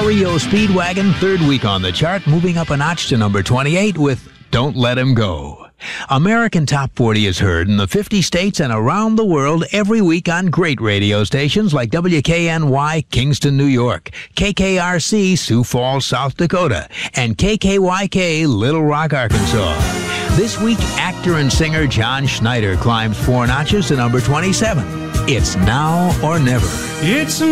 REO Speedwagon, third week on the chart, moving up a notch to number 28 with Don't Let Him Go. American Top 40 is heard in the 50 states and around the world every week on great radio stations like WKNY, Kingston, New York, KKRC, Sioux Falls, South Dakota, and KKYK, Little Rock, Arkansas. This week, actor and singer John Schneider climbs 4 notches to number 27. It's Now or Never. It's